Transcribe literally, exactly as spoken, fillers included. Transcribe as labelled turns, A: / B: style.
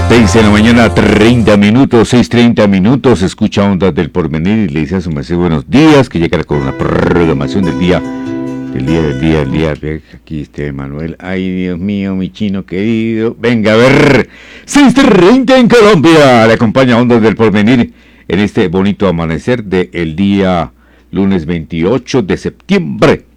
A: seis de la mañana, treinta minutos, seis treinta minutos, escucha Ondas del Porvenir y le dice a su merced buenos días, que llegará con una programación del día, del día, del día, del día. Aquí este Manuel, ay Dios mío, mi chino querido, venga a ver, seis treinta en Colombia, le acompaña Ondas del Porvenir en este bonito amanecer del día lunes veintiocho de septiembre